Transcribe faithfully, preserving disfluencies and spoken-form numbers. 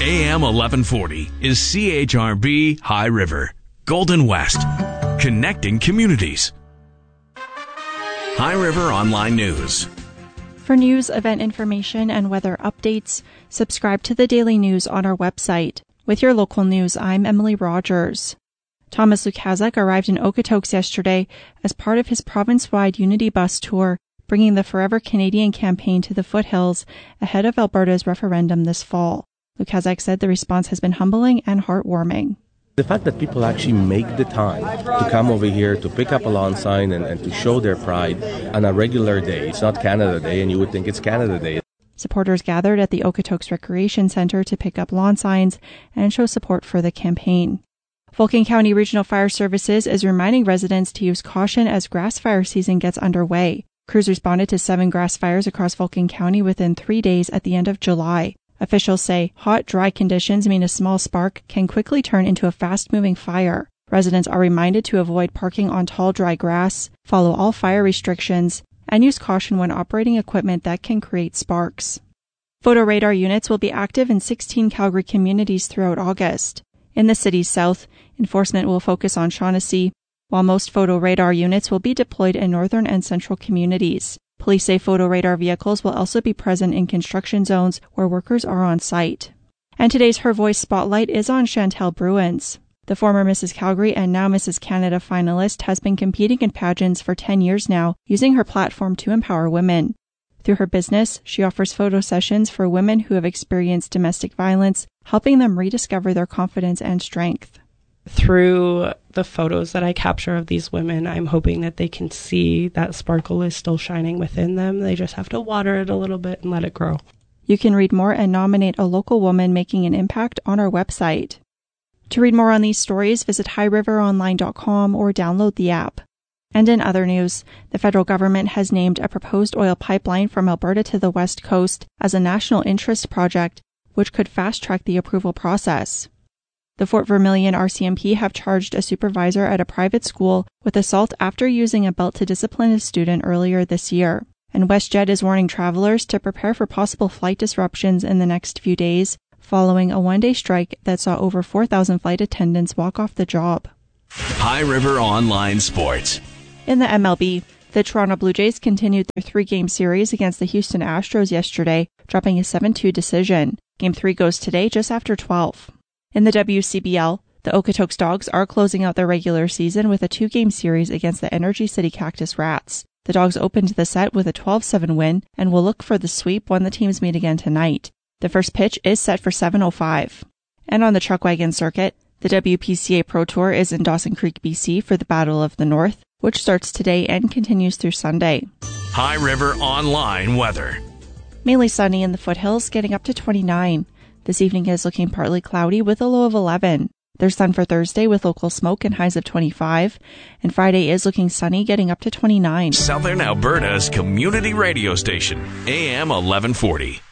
A M eleven forty is C H R B High River, Golden West, connecting communities. High River Online News. For news, event information, and weather updates, subscribe to the Daily News on our website. With your local news, I'm Emily Rogers. Thomas Lukaszak arrived in Okotoks yesterday as part of his province-wide Unity Bus Tour, bringing the Forever Canadian campaign to the foothills ahead of Alberta's referendum this fall. Lukaszak said the response has been humbling and heartwarming. The fact that people actually make the time to come over here to pick up a lawn sign and, and to show their pride on a regular day. It's not Canada Day, and you would think it's Canada Day. Supporters gathered at the Okotoks Recreation Centre to pick up lawn signs and show support for the campaign. Vulcan County Regional Fire Services is reminding residents to use caution as grass fire season gets underway. Crews responded to seven grass fires across Vulcan County within three days at the end of July. Officials say hot, dry conditions mean a small spark can quickly turn into a fast-moving fire. Residents are reminded to avoid parking on tall, dry grass, follow all fire restrictions, and use caution when operating equipment that can create sparks. Photo radar units will be active in sixteen Calgary communities throughout August. In the city's south, enforcement will focus on Shaughnessy, while most photo radar units will be deployed in northern and central communities. Police say photo radar vehicles will also be present in construction zones where workers are on site. And today's Her Voice Spotlight is on Chantel Bruins. The former Missus Calgary and now Missus Canada finalist has been competing in pageants for ten years now, using her platform to empower women. Through her business, she offers photo sessions for women who have experienced domestic violence, helping them rediscover their confidence and strength. Through the photos that I capture of these women, I'm hoping that they can see that sparkle is still shining within them. They just have to water it a little bit and let it grow. You can read more and nominate a local woman making an impact on our website. To read more on these stories, visit high river online dot com or download the app. And in other news, the federal government has named a proposed oil pipeline from Alberta to the West Coast as a national interest project, which could fast-track the approval process. The Fort Vermilion R C M P have charged a supervisor at a private school with assault after using a belt to discipline a student earlier this year. And WestJet is warning travelers to prepare for possible flight disruptions in the next few days, following a one-day strike that saw over four thousand flight attendants walk off the job. High River Online Sports. In the M L B, the Toronto Blue Jays continued their three-game series against the Houston Astros yesterday, dropping a seven two decision. Game three goes today just after twelve. In the W C B L, the Okotoks Dogs are closing out their regular season with a two-game series against the Energy City Cactus Rats. The Dogs opened the set with a twelve seven win and will look for the sweep when the teams meet again tonight. The first pitch is set for seven oh five. And on the Truck Wagon circuit, the W P C A Pro Tour is in Dawson Creek, B C for the Battle of the North, which starts today and continues through Sunday. High River Online Weather. Mainly sunny in the foothills, getting up to twenty-nine. This evening is looking partly cloudy with a low of eleven. There's sun for Thursday with local smoke and highs of twenty-five. And Friday is looking sunny, getting up to twenty-nine. Southern Alberta's community radio station, A M eleven forty.